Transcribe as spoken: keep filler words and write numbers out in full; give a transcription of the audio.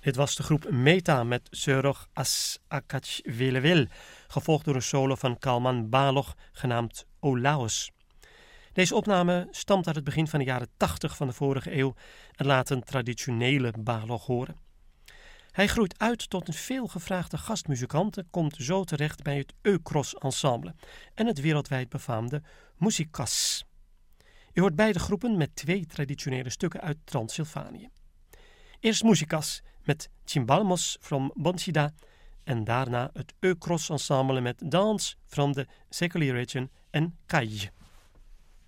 Dit was de groep Meta met Seroch As Akach Velewel, gevolgd door een solo van Kalman Baloch genaamd Olaos. Deze opname stamt uit het begin van de jaren tachtig van de vorige eeuw en laat een traditionele Baloch horen. Hij groeit uit tot een veelgevraagde gastmuzikant en komt zo terecht bij het Eukros Ensemble en het wereldwijd befaamde Musikas. Je hoort beide groepen met twee traditionele stukken uit Transylvanië. Eerst Musikas met Cimbalmos from Bonsida en daarna het Eukros Ensemble met Dance from the Secoli region en Kaj.